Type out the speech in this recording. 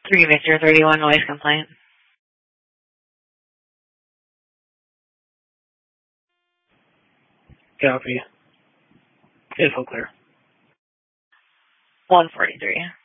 3 Victor 31 noise complaint. Copy. Info clear. 143.